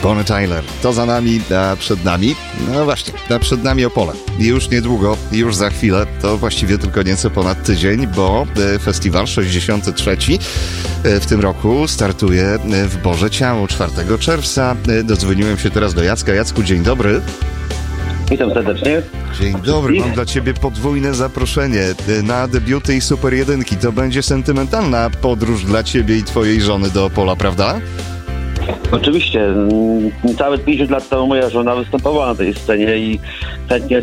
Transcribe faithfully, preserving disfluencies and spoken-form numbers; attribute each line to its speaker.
Speaker 1: Bonnie Tyler. To za nami, a przed nami, no właśnie, a przed nami Opole. Już niedługo, już za chwilę, to właściwie tylko nieco ponad tydzień, bo festiwal sześćdziesiąty trzeci w tym roku startuje w Boże Ciało czwartego czerwca. Dodzwoniłem się teraz do Jacka. Jacku, dzień dobry.
Speaker 2: Witam serdecznie.
Speaker 1: Dzień dobry, mam dla Ciebie podwójne zaproszenie na debiuty i super jedynki. To będzie sentymentalna podróż dla Ciebie i Twojej żony do Opola, prawda?
Speaker 2: Oczywiście. Całe pięćdziesiąt lat temu moja żona występowała na tej scenie i chętnie